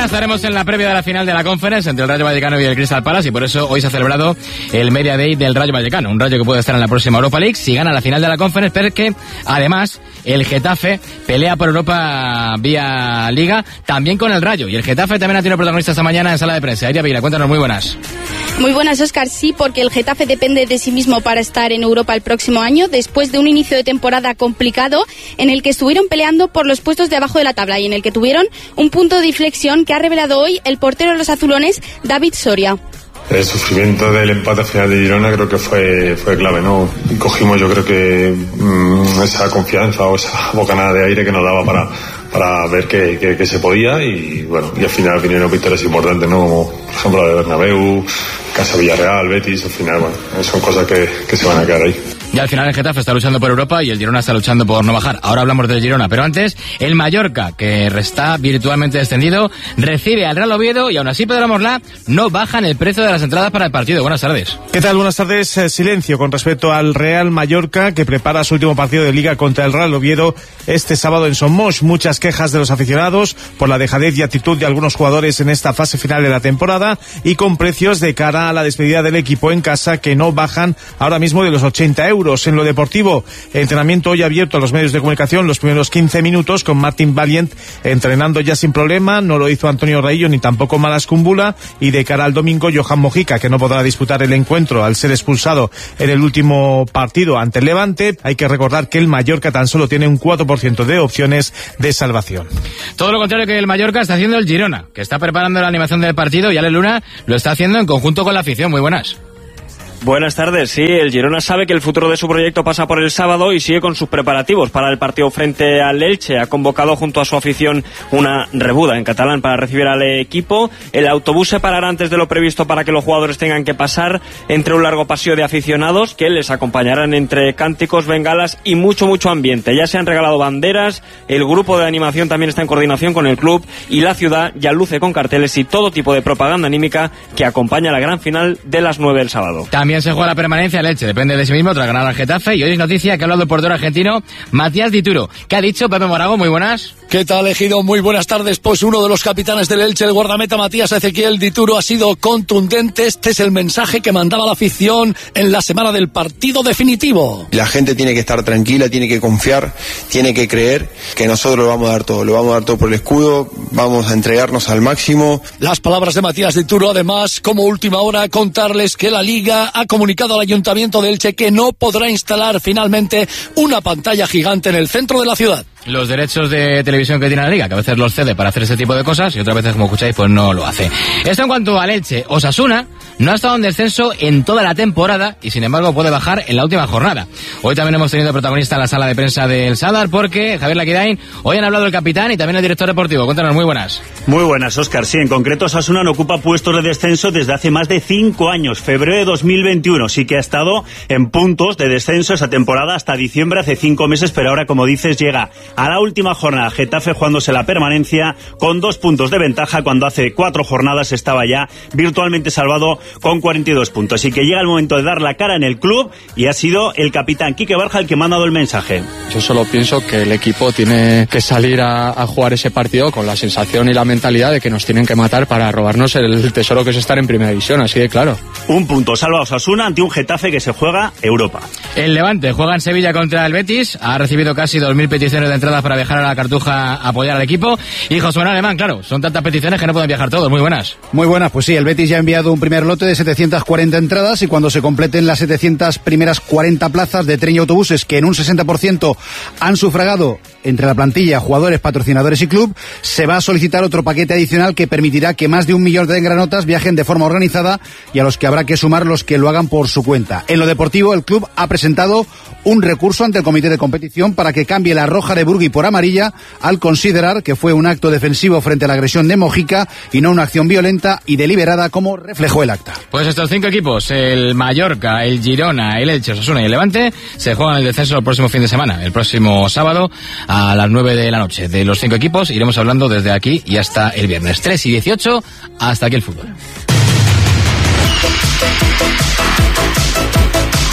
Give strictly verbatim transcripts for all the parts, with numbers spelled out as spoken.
mañana estaremos en la previa de la final de la Conference entre el Rayo Vallecano y el Crystal Palace, y por eso hoy se ha celebrado el Media Day del Rayo Vallecano, un Rayo que puede estar en la próxima Europa League si gana la final de la Conference, pero que además el Getafe pelea por Europa vía Liga, también con el Rayo, y el Getafe también ha tenido protagonista esta mañana en sala de prensa. Iria Vila, cuéntanos, muy buenas. Muy buenas, Óscar. Sí, porque el Getafe depende de sí mismo para estar en Europa el próximo año, después de un inicio de temporada complicado en el que estuvieron peleando por los puestos de abajo de la tabla y en el que tuvieron un punto de inflexión que ha revelado hoy el portero de los azulones, David Soria. El sufrimiento del empate final de Girona creo que fue fue clave, ¿no? Cogimos, yo creo que mmm, esa confianza o esa bocanada de aire que nos daba para para ver que, que, que se podía, y bueno, y al final vinieron victorias importantes, ¿no? Como por ejemplo la de Bernabéu, Casa Villarreal, Betis. Al final, bueno, son cosas que, que se van a quedar ahí. Y al final el Getafe está luchando por Europa y el Girona está luchando por no bajar. Ahora hablamos del Girona, pero antes el Mallorca, que está virtualmente descendido, recibe al Real Oviedo y aún así Pedro Morlá no bajan el precio de las entradas para el partido. Buenas tardes. ¿Qué tal? Buenas tardes. Eh, silencio con respecto al Real Mallorca, que prepara su último partido de Liga contra el Real Oviedo este sábado en Somos. Muchas quejas de los aficionados por la dejadez y actitud de algunos jugadores en esta fase final de la temporada, y con precios de cara a la despedida del equipo en casa que no bajan ahora mismo de los ochenta euros. En lo deportivo, entrenamiento hoy abierto a los medios de comunicación los primeros quince minutos con Martin Valiant entrenando ya sin problema. No lo hizo Antonio Raillo ni tampoco Malas Kumbula, y de cara al domingo Johan Mojica, que no podrá disputar el encuentro al ser expulsado en el último partido ante el Levante. Hay que recordar que el Mallorca tan solo tiene un cuatro por ciento de opciones de salvación. Todo lo contrario que el Mallorca está haciendo el Girona, que está preparando la animación del partido, y Ale Luna lo está haciendo en conjunto con la afición. Muy buenas. Buenas tardes. Sí, el Girona sabe que el futuro de su proyecto pasa por el sábado y sigue con sus preparativos para el partido frente al Elche. Ha convocado junto a su afición una rebuda en catalán para recibir al equipo. El autobús se parará antes de lo previsto para que los jugadores tengan que pasar entre un largo pasillo de aficionados que les acompañarán entre cánticos, bengalas y mucho, mucho ambiente. Ya se han regalado banderas, el grupo de animación también está en coordinación con el club y la ciudad ya luce con carteles y todo tipo de propaganda anímica que acompaña la gran final de las nueve del sábado. También se juega la permanencia el Elche, depende de sí mismo tras ganar al Getafe, y hoy es noticia que ha hablado el portero argentino Matías Dituro. ¿Qué ha dicho Pepe Morago? Muy buenas. ¿Qué tal, Ejido? Muy buenas tardes. Pues uno de los capitanes del Elche, el guardameta Matías Ezequiel Dituro, ha sido contundente. Este es el mensaje que mandaba la afición en la semana del partido definitivo. La gente tiene que estar tranquila, tiene que confiar, tiene que creer que nosotros lo vamos a dar todo, lo vamos a dar todo por el escudo, vamos a entregarnos al máximo. Las palabras de Matías Dituro, además, como última hora, contarles que la Liga ha comunicado al Ayuntamiento de Elche que no podrá instalar finalmente una pantalla gigante en el centro de la ciudad. Los derechos de televisión que tiene la Liga, que a veces los cede para hacer ese tipo de cosas y otras veces, como escucháis, pues no lo hace. Esto en cuanto al Elche. Osasuna no ha estado en descenso en toda la temporada y sin embargo puede bajar en la última jornada. Hoy también hemos tenido protagonista en la sala de prensa del Sadar, porque Javier Laquidain, hoy han hablado el capitán y también el director deportivo. Cuéntanos, muy buenas. Muy buenas, Óscar. Sí, en concreto Osasuna no ocupa puestos de descenso desde hace más de cinco años, febrero de dos mil veintiuno. Sí que ha estado en puntos de descenso esa temporada hasta diciembre, hace cinco meses, pero ahora, como dices, llega a la última jornada Getafe jugándose la permanencia con dos puntos de ventaja, cuando hace cuatro jornadas estaba ya virtualmente salvado con cuarenta y dos puntos. Así que llega el momento de dar la cara en el club y ha sido el capitán Quique Barja el que me ha dado el mensaje. Yo solo pienso que el equipo tiene que salir a, a jugar ese partido con la sensación y la mentalidad de que nos tienen que matar para robarnos el tesoro que es estar en primera división, así de claro. Un punto salva a Osasuna ante un Getafe que se juega Europa. El Levante juega en Sevilla contra el Betis, ha recibido casi dos mil peticiones de entradas para viajar a la Cartuja a apoyar al equipo. Y José Manuel Alemán, claro, son tantas peticiones que no pueden viajar todos. Muy buenas. Muy buenas, pues sí, el Betis ya ha enviado un primer lote de setecientas cuarenta entradas, y cuando se completen las setecientas primeras cuarenta plazas de tren y autobuses, que en un sesenta por ciento han sufragado entre la plantilla, jugadores, patrocinadores y club, se va a solicitar otro paquete adicional que permitirá que más de un millón de engranotas viajen de forma organizada, y a los que habrá que sumar los que lo hagan por su cuenta. En lo deportivo, el club ha presentado un recurso ante el comité de competición para que cambie la roja de Burgui por amarilla, al considerar que fue un acto defensivo frente a la agresión de Mojica y no una acción violenta y deliberada, como reflejó el acta. Pues estos cinco equipos, el Mallorca, el Girona, el Elche, Osasuna y el Levante, se juegan el descenso el próximo fin de semana, el próximo sábado a las nueve de la noche. De los cinco equipos iremos hablando desde aquí y hasta el viernes. tres y dieciocho, hasta aquí el fútbol.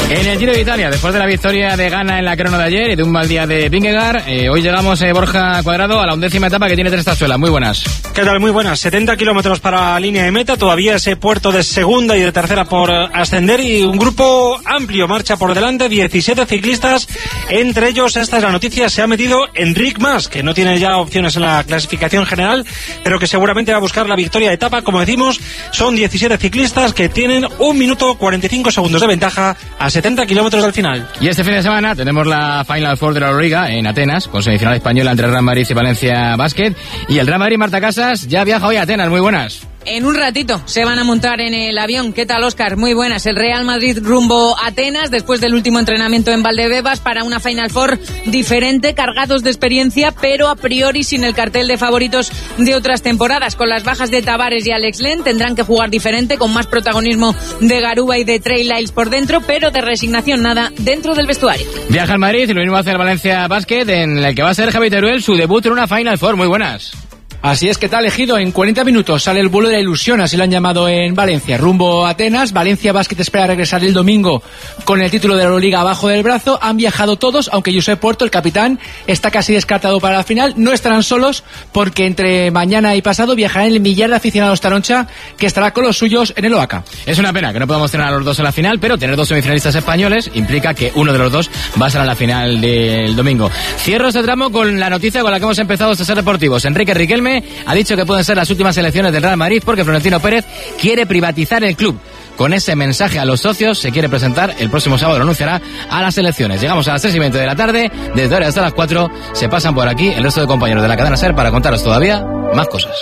En el Giro de Italia, después de la victoria de Ghana en la crono de ayer y de un mal día de Vingegaard, eh, hoy llegamos, eh, Borja Cuadrado, a la undécima etapa que tiene tres tazuelas. Muy buenas. ¿Qué tal? Muy buenas. setenta kilómetros para la línea de meta, todavía ese puerto de segunda y de tercera por ascender y un grupo amplio marcha por delante, diecisiete ciclistas, entre ellos, esta es la noticia, se ha metido Enric Mas, que no tiene ya opciones en la clasificación general, pero que seguramente va a buscar la victoria de etapa. Como decimos, son diecisiete ciclistas que tienen un minuto cuarenta y cinco segundos de ventaja a setenta kilómetros del final. Y este fin de semana tenemos la Final Four de la Euroliga en Atenas, con semifinal española entre Real Madrid y Valencia Basket. Y el Real Madrid, Marta Casas, ya viaja hoy a Atenas. Muy buenas. En un ratito se van a montar en el avión. ¿Qué tal, Óscar? Muy buenas. El Real Madrid rumbo a Atenas después del último entrenamiento en Valdebebas para una Final Four diferente, cargados de experiencia, pero a priori sin el cartel de favoritos de otras temporadas. Con las bajas de Tavares y Alex Len tendrán que jugar diferente, con más protagonismo de Garuba y de Trey Lyles por dentro, pero de resignación nada dentro del vestuario. Viaja al Madrid y lo mismo hace el Valencia Basket, en el que va a ser Javi Teruel su debut en una Final Four. Muy buenas. Así es, que tal, Ejido. En cuarenta minutos sale el vuelo de la ilusión, así lo han llamado en Valencia, rumbo a Atenas. Valencia Basket espera regresar el domingo con el título de la Euroliga abajo del brazo. Han viajado todos, aunque Josep Puerto, el capitán, está casi descartado para la final. No estarán solos, porque entre mañana y pasado viajarán el millar de aficionados Taroncha, que estará con los suyos en el O A C A. Es una pena que no podamos tener a los dos en la final, pero tener dos semifinalistas españoles implica que uno de los dos va a estar en la final del domingo. Cierro este tramo con la noticia con la que hemos empezado estos deportivos. Enrique Riquelme ha dicho que pueden ser las últimas elecciones del Real Madrid porque Florentino Pérez quiere privatizar el club. Con ese mensaje a los socios se quiere presentar el próximo sábado, lo anunciará a las elecciones. Llegamos a las seis y veinte de la tarde, desde ahora hasta las cuatro se pasan por aquí el resto de compañeros de la cadena SER para contaros todavía más cosas.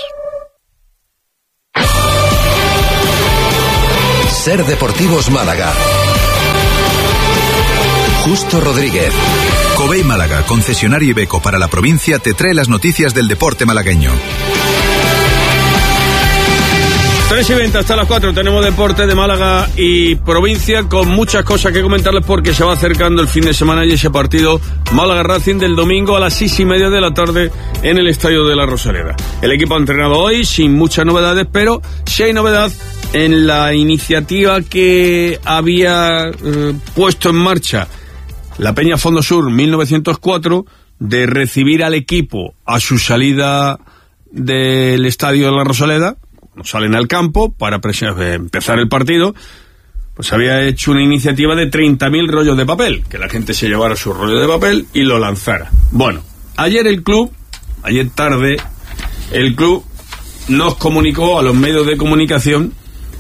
SER Deportivos Málaga. Justo Rodríguez. Covey Málaga, concesionario Iveco para la provincia, te trae las noticias del deporte malagueño. tres y veinte hasta las cuatro tenemos deporte de Málaga y provincia, con muchas cosas que comentarles porque se va acercando el fin de semana y ese partido Málaga Racing del domingo a las seis y media de la tarde en el Estadio de la Rosaleda. El equipo ha entrenado hoy sin muchas novedades, pero sí hay novedad en la iniciativa que había eh, puesto en marcha la Peña Fondo Sur mil novecientos cuatro de recibir al equipo a su salida del Estadio de la Rosaleda. Salen al campo para empezar el partido, pues había hecho una iniciativa de treinta mil rollos de papel, que la gente se llevara su rollo de papel y lo lanzara. Bueno, ayer el club, ayer tarde, el club nos comunicó a los medios de comunicación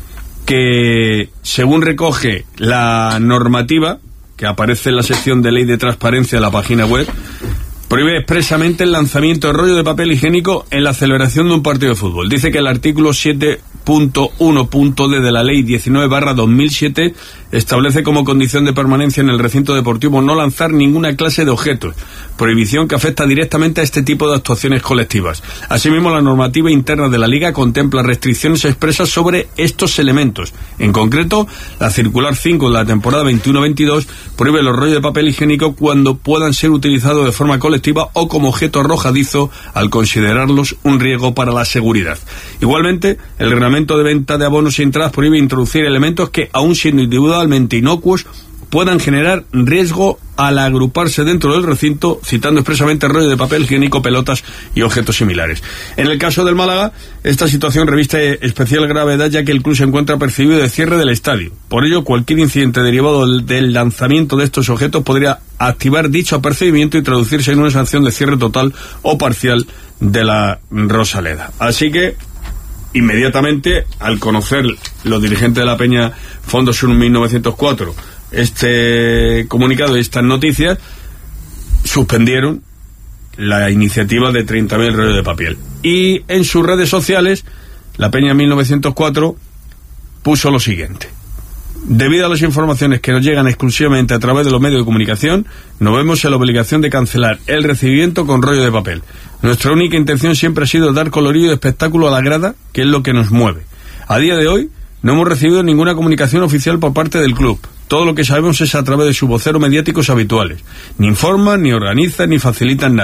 que, según recoge la normativa que aparece en la sección de ley de transparencia de la página web, prohíbe expresamente el lanzamiento de rollo de papel higiénico en la celebración de un partido de fútbol. Dice que el artículo siete punto uno punto d de la ley diecinueve barra dos mil siete establece como condición de permanencia en el recinto deportivo no lanzar ninguna clase de objetos, prohibición que afecta directamente a este tipo de actuaciones colectivas. Asimismo, la normativa interna de la Liga contempla restricciones expresas sobre estos elementos. En concreto, la circular cinco de la temporada veintiuno veintidós prohíbe los rollos de papel higiénico cuando puedan ser utilizados de forma colectiva o como objeto arrojadizo al considerarlos un riesgo para la seguridad. Igualmente, el reglamento de venta de abonos y entradas prohíbe introducir elementos que, aun siendo individualmente inocuos, puedan generar riesgo al agruparse dentro del recinto, citando expresamente rollo de papel higiénico, pelotas y objetos similares. En el caso del Málaga, esta situación reviste especial gravedad, ya que el club se encuentra percibido de cierre del estadio. Por ello, cualquier incidente derivado del, del lanzamiento de estos objetos podría activar dicho apercibimiento y traducirse en una sanción de cierre total o parcial de la Rosaleda. Así que, inmediatamente, al conocer los dirigentes de la Peña Fondo Sur mil novecientos cuatro este comunicado y estas noticias, suspendieron la iniciativa de treinta mil rollos de papel. Y en sus redes sociales, la Peña mil novecientos cuatro puso lo siguiente: debido a las informaciones que nos llegan exclusivamente a través de los medios de comunicación, nos vemos en la obligación de cancelar el recibimiento con rollo de papel. Nuestra única intención siempre ha sido dar colorido y espectáculo a la grada, que es lo que nos mueve. A día de hoy, no hemos recibido ninguna comunicación oficial por parte del club. Todo lo que sabemos es a través de sus voceros mediáticos habituales. Ni informan, ni organizan, ni facilitan nada.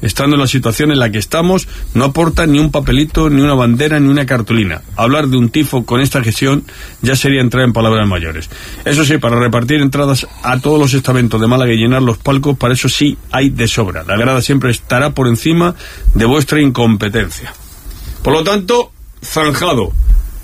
estando en la situación en la que estamos, no aporta ni un papelito, ni una bandera, ni una cartulina. Hablar de un tifo con esta gestión ya sería entrar en palabras mayores. Eso sí, para repartir entradas a todos los estamentos de Málaga y llenar los palcos, para eso sí hay de sobra. La grada siempre estará por encima de vuestra incompetencia. Por lo tanto, zanjado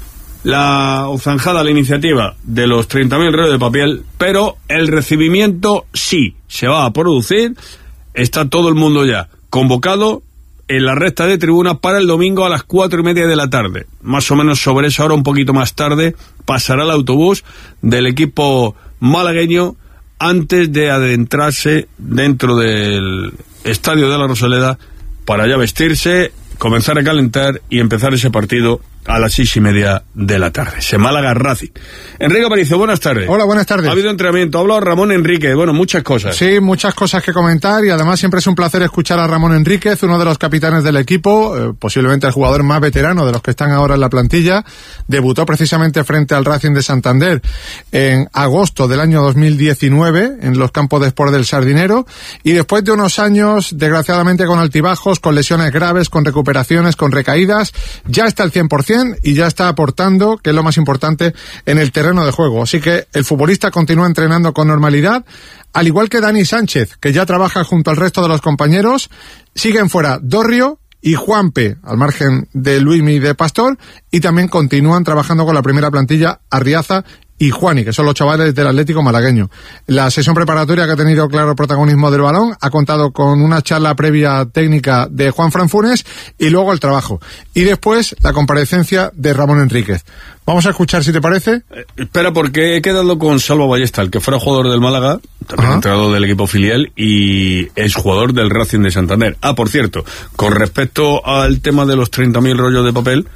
la o zanjada la iniciativa de los treinta mil rollos de papel, pero el recibimiento sí se va a producir. Está todo el mundo ya convocado en la recta de tribuna para el domingo a las cuatro y media de la tarde. Más o menos sobre esa hora, un poquito más tarde, pasará el autobús del equipo malagueño antes de adentrarse dentro del estadio de la Rosaleda para ya vestirse, comenzar a calentar y empezar ese partido a las seis y media de la tarde. Se Málaga Racing. Enrique Aparicio, buenas tardes. Hola, buenas tardes. Ha habido entrenamiento, ha hablado Ramón Enríquez, bueno, muchas cosas. Sí, muchas cosas que comentar y además siempre es un placer escuchar a Ramón Enríquez, uno de los capitanes del equipo, eh, posiblemente el jugador más veterano de los que están ahora en la plantilla. Debutó precisamente frente al Racing de Santander en agosto del año dos mil diecinueve en los campos de Sport del Sardinero y después de unos años, desgraciadamente, con altibajos, con lesiones graves, con recuperaciones, con recaídas, ya está al cien por ciento y ya está aportando, que es lo más importante, en el terreno de juego. Así que el futbolista continúa entrenando con normalidad, al igual que Dani Sánchez, que ya trabaja junto al resto de los compañeros. Siguen fuera Dorrio y Juanpe, al margen de Luismi y de Pastor, y también continúan trabajando con la primera plantilla Arriaza y Juani, que son los chavales del Atlético malagueño. La sesión preparatoria, que ha tenido claro protagonismo del balón, ha contado con una charla previa técnica de Juan Fran Funes y luego el trabajo. Y después la comparecencia de Ramón Enríquez. Vamos a escuchar, si te parece. Eh, espera, porque he quedado con Salva Ballesta, el que fuera jugador del Málaga, también entrenador del equipo filial y es jugador del Racing de Santander. Ah, por cierto, con respecto al tema de los treinta mil rollos de papel,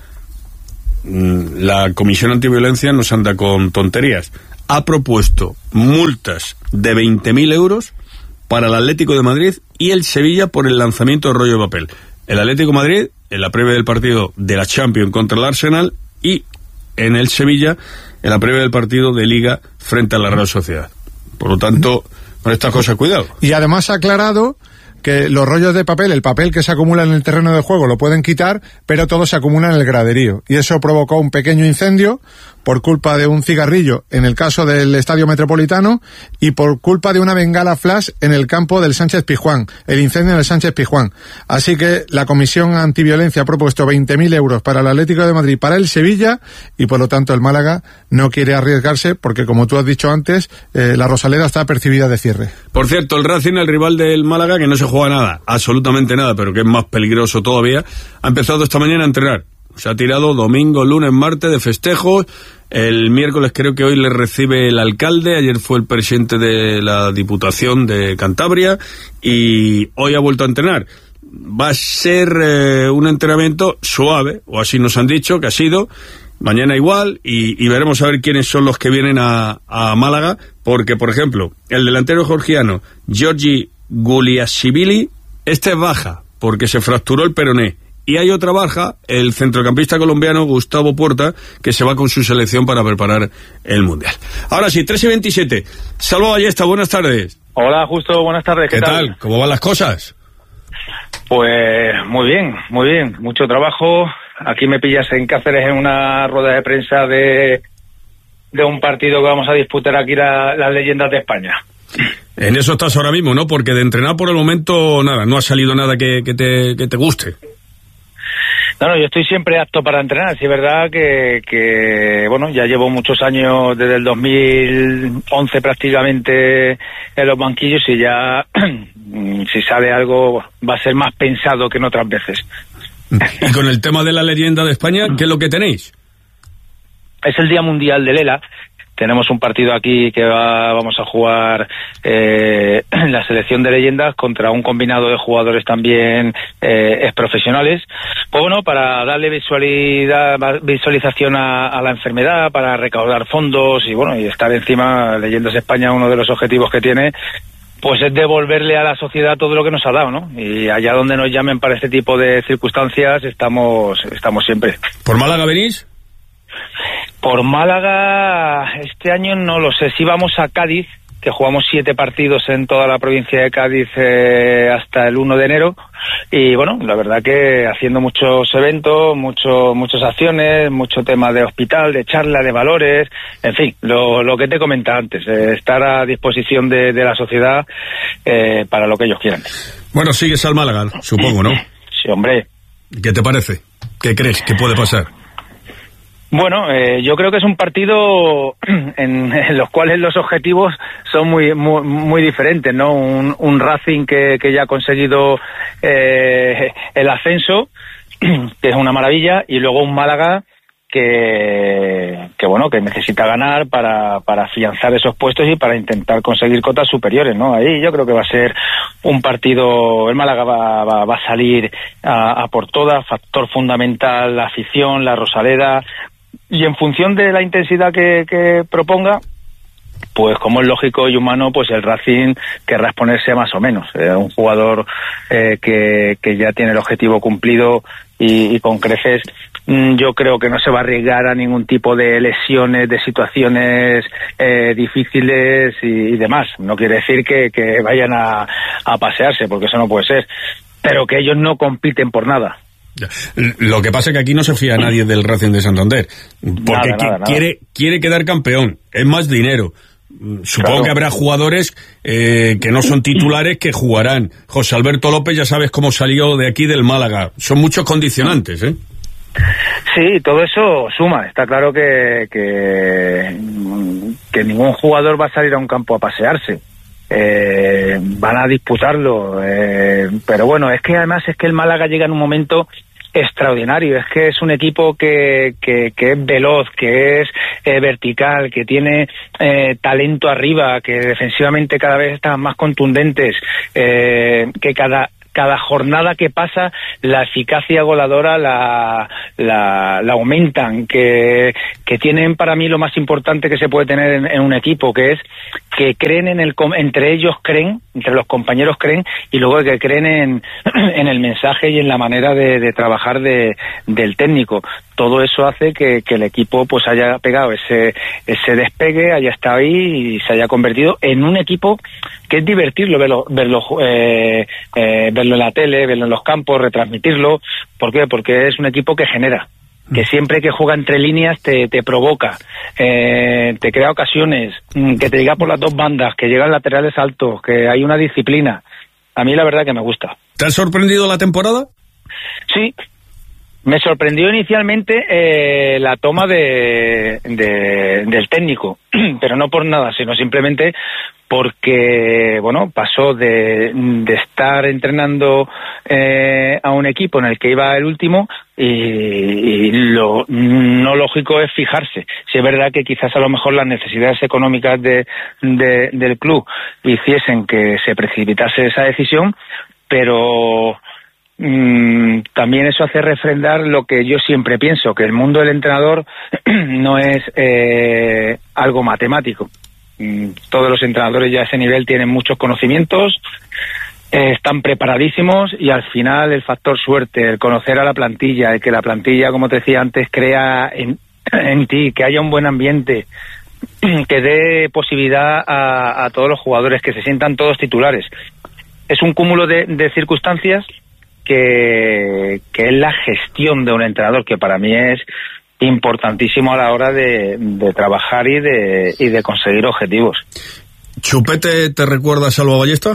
la Comisión Antiviolencia no se anda con tonterías. Ha propuesto multas de veinte mil euros para el Atlético de Madrid y el Sevilla por el lanzamiento de rollo de papel. El Atlético de Madrid en la previa del partido de la Champions contra el Arsenal y en el Sevilla en la previa del partido de Liga frente a la Real Sociedad. Por lo tanto, con estas cosas, cuidado. Y además ha aclarado que los rollos de papel, el papel que se acumula en el terreno de juego lo pueden quitar, pero todo se acumula en el graderío. Y eso provocó un pequeño incendio por culpa de un cigarrillo en el caso del Estadio Metropolitano y por culpa de una bengala flash en el campo del Sánchez Pizjuán, el incendio en el Sánchez Pizjuán. Así que la Comisión Antiviolencia ha propuesto veinte mil euros para el Atlético de Madrid, para el Sevilla, y por lo tanto el Málaga no quiere arriesgarse porque, como tú has dicho antes, eh, la Rosaleda está apercibida de cierre. Por cierto, el Racing, el rival del Málaga, que no se juega nada, absolutamente nada, pero que es más peligroso todavía, ha empezado esta mañana a entrenar. Se ha tirado domingo, lunes, martes de festejos. El miércoles creo que hoy le recibe el alcalde. Ayer fue el presidente de la Diputación de Cantabria y hoy ha vuelto a entrenar. Va a ser eh, un entrenamiento suave, o así nos han dicho que ha sido. Mañana igual y, y veremos a ver quiénes son los que vienen a, a Málaga, porque, por ejemplo, el delantero georgiano Giorgi Guliashvili, este es baja porque se fracturó el peroné. Y hay otra baja, el centrocampista colombiano Gustavo Puerta, que se va con su selección para preparar el Mundial. Ahora sí, tres y veintisiete. Salva Ballesta, buenas tardes. Hola, Justo, buenas tardes. ¿Qué, ¿Qué tal? tal? ¿Cómo van las cosas? Pues muy bien, muy bien. Mucho trabajo. Aquí me pillas en Cáceres en una rueda de prensa de, de un partido que vamos a disputar aquí, la, las leyendas de España. En eso estás ahora mismo, ¿no? Porque de entrenar por el momento, nada, no ha salido nada que, que, te, que te guste. No, no, yo estoy siempre apto para entrenar. Sí, es verdad que, que, bueno, ya llevo muchos años, desde el dos mil once prácticamente en los banquillos y ya, si sale algo, va a ser más pensado que en otras veces. Y con el tema de la leyenda de España, ¿qué es lo que tenéis? Es el Día Mundial del ELA. Tenemos un partido aquí que va, vamos a jugar eh, la selección de leyendas contra un combinado de jugadores también eh, ex profesionales. Pues bueno, para darle visualidad, visualización a, a la enfermedad, para recaudar fondos y bueno, y estar encima. Leyendas España, uno de los objetivos que tiene, pues es devolverle a la sociedad todo lo que nos ha dado, ¿no? Y allá donde nos llamen para este tipo de circunstancias, estamos, estamos siempre. ¿Por Málaga venís? Por Málaga, este año no lo sé. Si vamos a Cádiz, que jugamos siete partidos en toda la provincia de Cádiz eh, hasta el uno de enero. Y bueno, la verdad que haciendo muchos eventos, mucho, muchas acciones, mucho tema de hospital, de charla, de valores, en fin, lo, lo que te comentaba antes, eh, estar a disposición de, de la sociedad eh, para lo que ellos quieran. Bueno, sigues al Málaga, supongo, ¿no? Sí, hombre. ¿Qué te parece? ¿Qué crees que puede pasar? Bueno, eh, yo creo que es un partido en, en los cuales los objetivos son muy muy, muy diferentes, ¿no? Un, un Racing que, que ya ha conseguido eh, el ascenso, que es una maravilla, y luego un Málaga que, que bueno, que necesita ganar para, para afianzar esos puestos y para intentar conseguir cotas superiores, ¿no? Ahí yo creo que va a ser un partido, el Málaga va, va, va a salir a, a por todas, factor fundamental, la afición, la Rosaleda. Y en función de la intensidad que, que proponga, pues como es lógico y humano, pues el Racing querrá exponerse más o menos. Eh, un jugador eh, que, que ya tiene el objetivo cumplido y, y con creces, mm, yo creo que no se va a arriesgar a ningún tipo de lesiones, de situaciones eh, difíciles y, y demás. No quiere decir que, que vayan a, a pasearse, porque eso no puede ser, pero que ellos no compiten por nada. Lo que pasa es que aquí no se fía a nadie del Racing de Santander, porque nada, nada, quiere, nada. quiere quedar campeón, es más dinero. Supongo Claro. que habrá jugadores eh, que no son titulares que jugarán. José Alberto López ya sabes cómo salió de aquí del Málaga. Son muchos condicionantes, ¿eh? Sí, todo eso suma. Está claro que, que, que ningún jugador va a salir a un campo a pasearse. Eh, van a disputarlo, eh, pero bueno, es que además es que el Málaga llega en un momento extraordinario, es que es un equipo que, que, que es veloz, que es eh, vertical, que tiene eh, talento arriba, que defensivamente cada vez están más contundentes, eh, que cada cada jornada que pasa la eficacia goleadora la, la, la aumentan, que, que tienen para mí lo más importante que se puede tener en, en un equipo, que es que creen en el, entre ellos creen, entre los compañeros creen, y luego que creen en, en el mensaje y en la manera de, de trabajar de, del técnico. Todo eso hace que, que el equipo pues haya pegado ese, ese despegue, haya estado ahí y se haya convertido en un equipo que es divertirlo, verlo, verlo, eh, eh, verlo en la tele, verlo en los campos, retransmitirlo. ¿Por qué? Porque es un equipo que genera, que siempre que juega entre líneas te, te provoca, eh, te crea ocasiones, que te llega por las dos bandas, que llegan laterales altos, que hay una disciplina. A mí la verdad que me gusta. ¿Te ha sorprendido la temporada? Sí. Me sorprendió inicialmente eh, la toma de, de del técnico, pero no por nada, sino simplemente porque, bueno, pasó de, de estar entrenando eh, a un equipo en el que iba el último y, y lo no lógico es fijarse. Si es verdad que quizás a lo mejor las necesidades económicas de, de, del club hiciesen que se precipitase esa decisión, pero Mm, también eso hace refrendar lo que yo siempre pienso, que el mundo del entrenador no es eh, algo matemático. Mm, todos los entrenadores ya a ese nivel tienen muchos conocimientos, eh, están preparadísimos y al final el factor suerte, el conocer a la plantilla, el que la plantilla, como te decía antes, crea en, en ti, que haya un buen ambiente, que dé posibilidad a, a todos los jugadores, que se sientan todos titulares. Es un cúmulo de, de circunstancias que, que es la gestión de un entrenador, que para mí es importantísimo a la hora de, de trabajar y de, y de conseguir objetivos. ¿Chupete te recuerda a Salva Ballesta?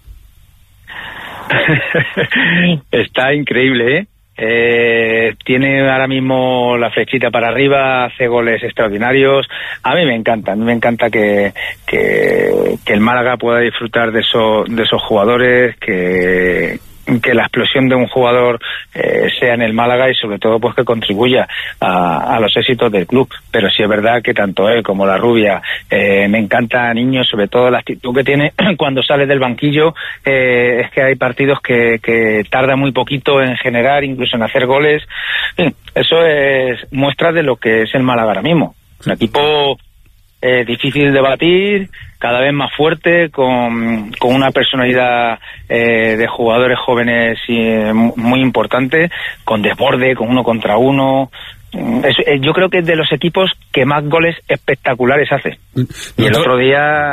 Está increíble, ¿eh? Eh, tiene ahora mismo la flechita para arriba, hace goles extraordinarios. A mí me encanta, a mí me encanta que, que, que el Málaga pueda disfrutar de, eso, de esos jugadores, que, que la explosión de un jugador eh, sea en el Málaga y sobre todo pues que contribuya a, a los éxitos del club. Pero sí es verdad que tanto él como la rubia, eh, me encanta Niño, sobre todo la actitud que tiene cuando sale del banquillo. Eh, es que hay partidos que, que tarda muy poquito en generar, incluso en hacer goles. Eso es muestra de lo que es el Málaga ahora mismo. Un equipo eh, difícil de batir, cada vez más fuerte, con, con una personalidad eh, de jugadores jóvenes y, eh, muy importante, con desborde, con uno contra uno, es, yo creo que es de los equipos que más goles espectaculares hace. Y el otro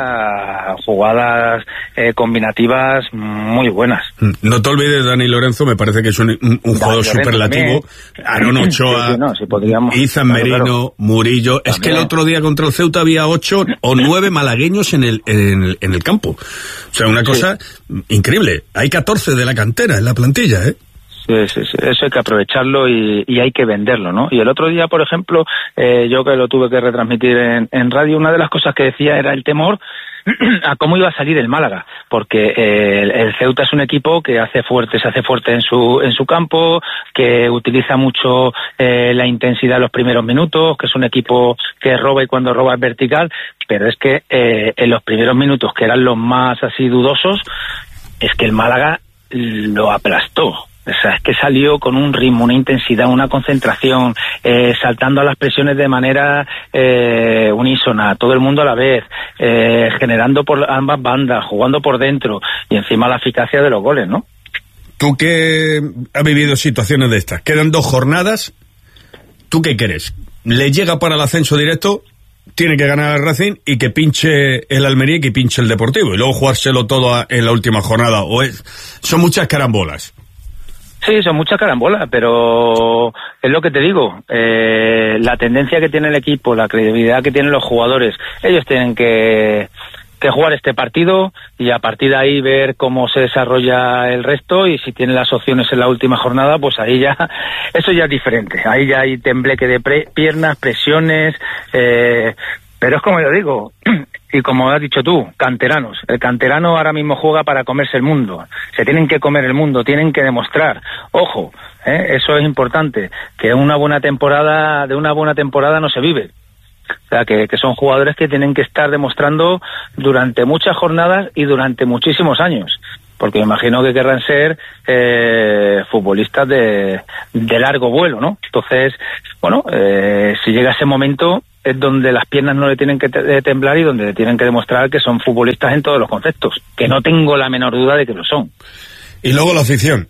día jugadas eh, combinativas muy buenas. No te olvides, Dani Lorenzo, me parece que es un, un, un jugador superlativo. Aaron Ochoa, sí, sí, no, si podríamos, claro, Izan Merino, claro. Murillo. También. Es que el otro día contra el Ceuta había ocho o nueve malagueños en el, en el, en el campo. O sea, una cosa sí. increíble. Hay catorce de la cantera en la plantilla, ¿eh? Sí, sí, sí. Eso hay que aprovecharlo y, y hay que venderlo, ¿no? Y el otro día, por ejemplo, eh, yo que lo tuve que retransmitir en, en radio, una de las cosas que decía era el temor a cómo iba a salir el Málaga, porque eh, el, el Ceuta es un equipo que hace fuerte, se hace fuerte en su en su campo, que utiliza mucho eh, la intensidad en los primeros minutos, que es un equipo que roba y cuando roba es vertical, pero es que eh, en los primeros minutos, que eran los más así dudosos, es que el Málaga lo aplastó. O sea, es que salió con un ritmo, una intensidad, una concentración, eh, saltando a las presiones de manera eh, unísona, todo el mundo a la vez, eh, generando por ambas bandas, jugando por dentro y encima la eficacia de los goles, ¿no? Tú que has vivido situaciones de estas, quedan dos jornadas, ¿tú qué quieres? ¿Le llega para el ascenso directo? Tiene que ganar el Racing y que pinche el Almería y que pinche el Deportivo y luego jugárselo todo a, en la última jornada, o es, son muchas carambolas. Sí, son muchas carambolas, pero es lo que te digo, eh, la tendencia que tiene el equipo, la credibilidad que tienen los jugadores, ellos tienen que, que jugar este partido y a partir de ahí ver cómo se desarrolla el resto y si tienen las opciones en la última jornada, pues ahí ya, eso ya es diferente, ahí ya hay tembleque de pre- piernas, presiones, eh, pero es como yo digo, y como has dicho tú, canteranos. El canterano ahora mismo juega para comerse el mundo. Se tienen que comer el mundo, tienen que demostrar. Ojo, ¿eh? Eso es importante, que una buena temporada, de una buena temporada no se vive. O sea, que, que son jugadores que tienen que estar demostrando durante muchas jornadas y durante muchísimos años. Porque me imagino que querrán ser eh, futbolistas de, de largo vuelo, ¿no? Entonces, bueno, eh, si llega ese momento es donde las piernas no le tienen que te- temblar y donde le tienen que demostrar que son futbolistas en todos los conceptos, que no tengo la menor duda de que lo son. Y luego la afición.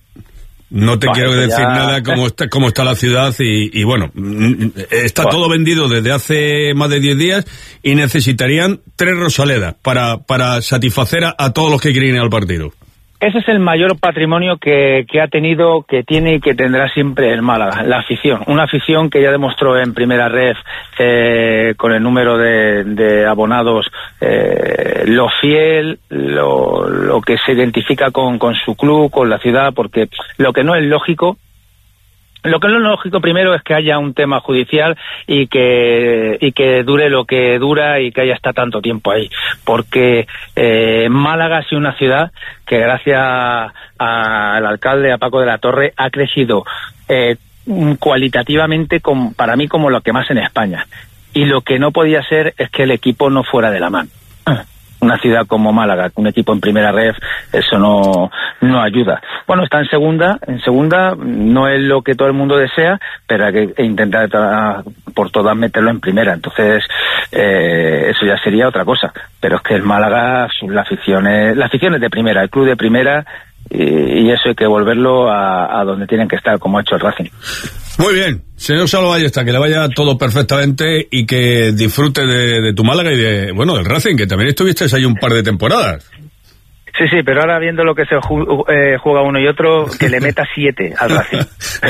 No te Bueno, quiero decir ya... nada cómo está, cómo está la ciudad y, y bueno, está bueno. todo vendido desde hace más de diez días y necesitarían tres Rosaledas para, para satisfacer a, a todos los que quieren ir al partido. Ese es el mayor patrimonio que, que ha tenido, que tiene y que tendrá siempre el Málaga, la afición. Una afición que ya demostró en primera red eh, con el número de, de abonados eh, lo fiel, lo, lo que se identifica con, con su club, con la ciudad, porque lo que no es lógico, lo que no es lógico primero es que haya un tema judicial y que y que dure lo que dura y que haya estado tanto tiempo ahí, porque eh, Málaga ha sido una ciudad que gracias al alcalde, a Paco de la Torre, ha crecido eh, cualitativamente con, para mí como lo que más en España, y lo que no podía ser es que el equipo no fuera de la mano. Una ciudad como Málaga, un equipo en primera ref, eso no no ayuda. Bueno, está en segunda, en segunda no es lo que todo el mundo desea, pero hay que intentar por todas meterlo en primera. Entonces, eh, eso ya sería otra cosa. Pero es que el Málaga, la afición es, la afición es de primera, el club de primera, y, y eso hay que volverlo a, a donde tienen que estar, como ha hecho el Racing. Muy bien, señor Salvo Ballesta, que le vaya todo perfectamente y que disfrute de, de tu Málaga y de, bueno, del Racing, que también estuviste ahí un par de temporadas. Sí, sí, pero ahora viendo lo que se ju- eh, juega uno y otro, que le meta siete al Racing.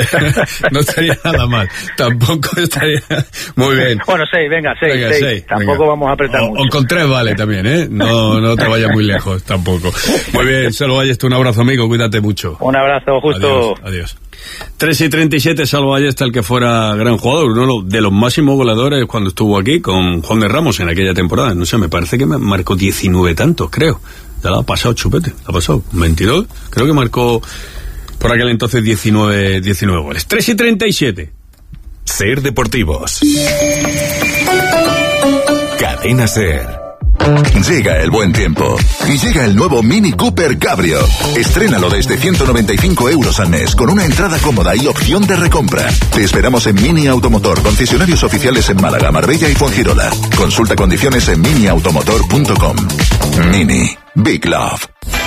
No estaría nada mal, tampoco estaría... Muy bien. Bueno, seis, venga, seis, Venga, seis. seis, Tampoco venga. vamos a apretar o, mucho. o con tres vale también, ¿eh? No, no te vayas muy lejos tampoco. Muy bien, Salvo Ballesta, un abrazo, amigo, cuídate mucho. Un abrazo, justo. Adiós, adiós. tres y treinta y siete, Salvo Ballesta, el que fuera gran jugador, uno de los máximos goleadores cuando estuvo aquí con Juan de Ramos en aquella temporada. No sé, me parece que me marcó diecinueve tantos, creo. Ya lo ha pasado chupete, lo ha pasado veintidós, creo que marcó por aquel entonces diecinueve, diecinueve goles. tres y treinta y siete. Ser Deportivos. Cadena Ser. Llega el buen tiempo y llega el nuevo Mini Cooper Cabrio. Estrénalo desde ciento noventa y cinco euros al mes con una entrada cómoda y opción de recompra. Te esperamos en Mini Automotor, concesionarios oficiales en Málaga, Marbella y Fuengirola. Consulta condiciones en mini automotor punto com. Mini. Big Love.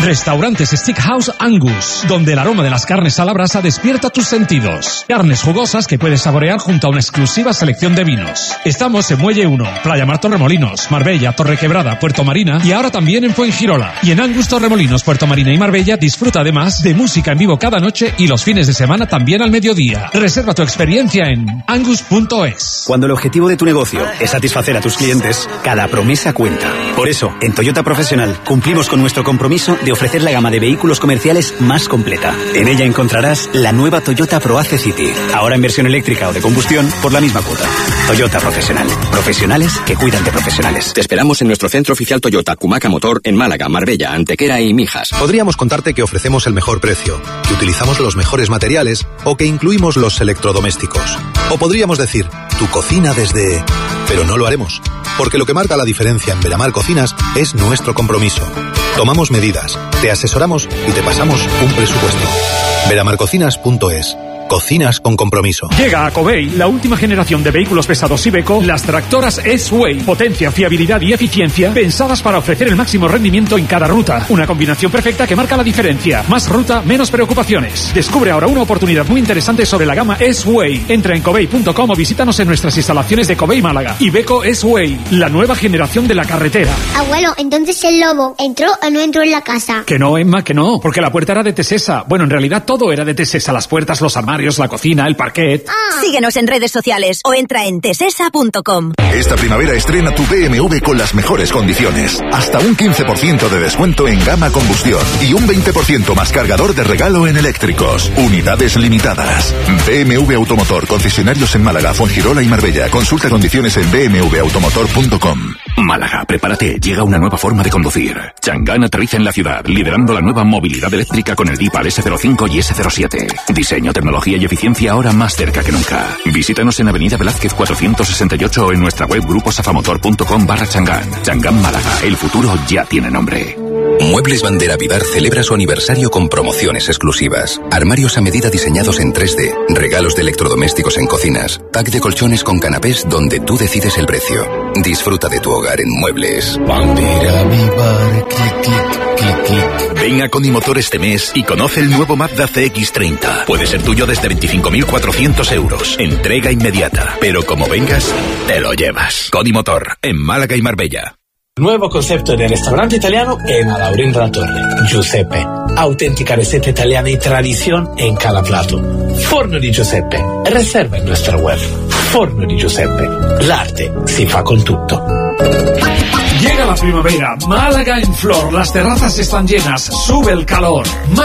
Restaurantes Steakhouse Angus, donde el aroma de las carnes a la brasa despierta tus sentidos. Carnes jugosas que puedes saborear junto a una exclusiva selección de vinos. Estamos en Muelle uno, Playa Mar Torremolinos, Marbella, Torrequebrada, Puerto Marina y ahora también en Fuengirola. Y en Angus Torremolinos, Puerto Marina y Marbella disfruta además de música en vivo cada noche y los fines de semana también al mediodía. Reserva tu experiencia en angus punto es. Cuando el objetivo de tu negocio es satisfacer a tus clientes, cada promesa cuenta. Por eso, en Toyota Profesional cumplimos con nuestro compromiso de ofrecer la gama de vehículos comerciales más completa. En ella encontrarás la nueva Toyota ProAce City, ahora en versión eléctrica o de combustión por la misma cuota. Toyota Profesional. Profesionales que cuidan de profesionales. Te esperamos en nuestro centro oficial Toyota Cumaca Motor en Málaga, Marbella, Antequera y Mijas. Podríamos contarte que ofrecemos el mejor precio, que utilizamos los mejores materiales o que incluimos los electrodomésticos. O podríamos decir, tu cocina desde... Pero no lo haremos, porque lo que marca la diferencia en Veramar Cocinas es nuestro compromiso. Tomamos medidas, te asesoramos y te pasamos un presupuesto. veramar cocinas punto es. Cocinas con compromiso. Llega a Covey la última generación de vehículos pesados Iveco, las tractoras S-Way. Potencia, fiabilidad y eficiencia pensadas para ofrecer el máximo rendimiento en cada ruta. Una combinación perfecta que marca la diferencia. Más ruta, menos preocupaciones. Descubre ahora una oportunidad muy interesante sobre la gama S-Way. Entra en covey punto com o visítanos en nuestras instalaciones de Covey Málaga. Iveco S-Way, la nueva generación de la carretera. Abuelo, entonces el lobo entró o no entró en la casa. Que no, Emma, que no, porque la puerta era de Tesesa. Bueno, en realidad todo era de Tesesa. Las puertas, los armarios, la cocina, el parquet. Ah. Síguenos en redes sociales o entra en tesesa punto com. Esta primavera estrena tu B M W con las mejores condiciones. Hasta un quince por ciento de descuento en gama combustión y un veinte por ciento más cargador de regalo en eléctricos. Unidades limitadas. B M W Automotor, concesionarios en Málaga, Fuengirola y Marbella. Consulta condiciones en b m w automotor punto com. Málaga, prepárate, llega una nueva forma de conducir. Chang'an aterriza en la ciudad, liderando la nueva movilidad eléctrica con el Deepal ese cero cinco y ese cero siete. Diseño, tecnología y eficiencia ahora más cerca que nunca. Visítanos en Avenida Velázquez cuatrocientos sesenta y ocho o en nuestra web gruposafamotor punto com barra Chang'an. Chang'an Málaga, el futuro ya tiene nombre. Muebles Bandera Vivar celebra su aniversario con promociones exclusivas. Armarios a medida diseñados en tres D, regalos de electrodomésticos en cocinas, pack de colchones con canapés donde tú decides el precio. Disfruta de tu hogar en Muebles Bandera Vivar, clic, clic, clic, clic. Ven a Conimotor este mes y conoce el nuevo Mazda C X treinta. Puede ser tuyo desde veinticinco mil cuatrocientos euros. Entrega inmediata. Pero como vengas, te lo llevas. Conimotor, en Málaga y Marbella. Nuevo concepto de restaurante italiano en Alaurín de la Torre. Giuseppe. Auténtica receta italiana y tradición en cada plato. Forno di Giuseppe. Reserva en nuestra web. Forno di Giuseppe. L'arte si fa con tutto. Llega la primavera, Málaga en flor, las terrazas están llenas, sube el calor.